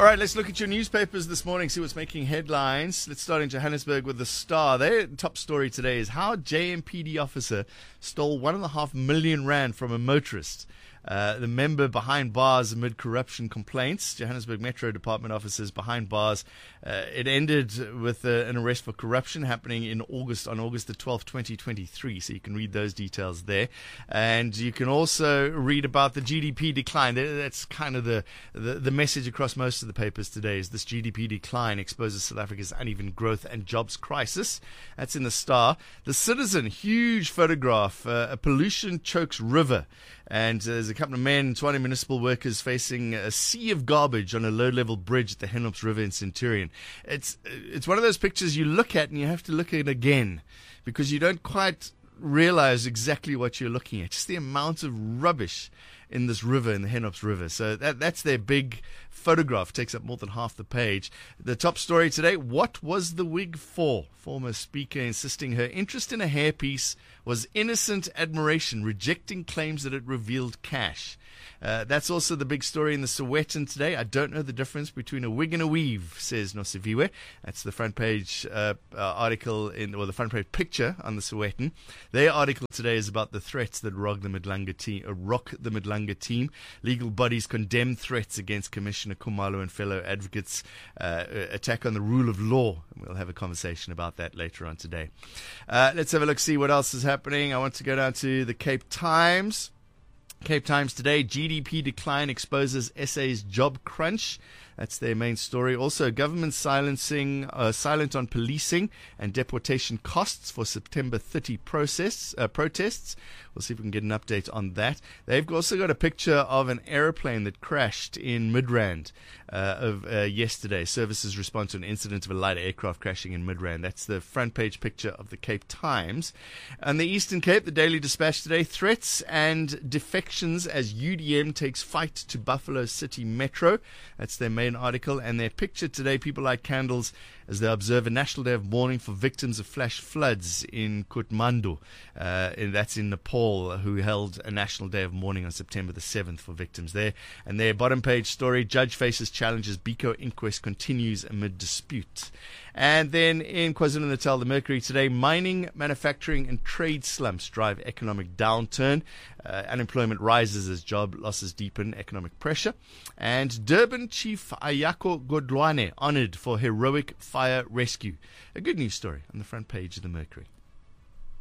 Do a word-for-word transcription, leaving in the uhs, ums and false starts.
All right, let's look at your newspapers this morning, see what's making headlines. Let's start in Johannesburg with the Star. Their top story today is how J M P D officer stole one and a half million rand from a motorist. Uh, the member behind bars amid corruption complaints. Johannesburg Metro Department officers behind bars. Uh, it ended with uh, an arrest for corruption happening in August, on August the twelfth, twenty twenty-three. So you can read those details there. And you can also read about the G D P decline. That's kind of the, the, the message across most of the papers today is this G D P decline exposes South Africa's uneven growth and jobs crisis. That's in the Star. The Citizen, huge photograph. Uh, a pollution chokes river. And uh, there's a couple of men, twenty municipal workers facing a sea of garbage on a low-level bridge at the Hennops River in Centurion. It's it's one of those pictures you look at and you have to look at it again because you don't quite realize exactly what you're looking at. Just the amount of rubbish in this river, in the Hennops River. So that that's their big photograph. Takes up more than half the page. The top story today, what was the wig for? Former speaker insisting her interest in a hairpiece was innocent admiration, rejecting claims that it revealed cash. Uh, that's also the big story in the Sowetan today. I don't know the difference between a wig and a weave, says Nosiviwe. That's the front page uh, uh, article, in, or the front page picture on the Sowetan. Their article today is about the threats that rock the Madlanga team. Uh, rock the Madlanga team. Legal bodies condemn threats against Commissioner Khumalo and fellow advocates. Uh, attack on the rule of law. We'll have a conversation about that later on today. Uh, let's have a look, see what else is happening. I want to go down to the Cape Times. Cape Times today, G D P decline exposes S A's job crunch. That's their main story. Also, government silencing, uh, silent on policing and deportation costs for September thirtieth process, uh, protests. We'll see if we can get an update on that. They've also got a picture of an aeroplane that crashed in Midrand uh, of uh, yesterday. Services respond to an incident of a light aircraft crashing in Midrand. That's the front page picture of the Cape Times. And the Eastern Cape, the Daily Dispatch today, threats and defections as U D M takes fight to Buffalo City Metro. That's their main article. And their picture today, people light candles as they observe a national day of mourning for victims of flash floods in Kathmandu. Uh, and that's in Nepal, who held a national day of mourning on September the seventh for victims there. And their bottom page story, judge faces challenges, Biko inquest continues amid dispute. And then in KwaZulu-Natal, the Mercury today, mining, manufacturing and trade slumps drive economic downturn. Uh, unemployment rises as job losses deepen economic pressure. And Durban Chief Ayako Godlwane honored for heroic fire rescue. A good news story on the front page of the Mercury.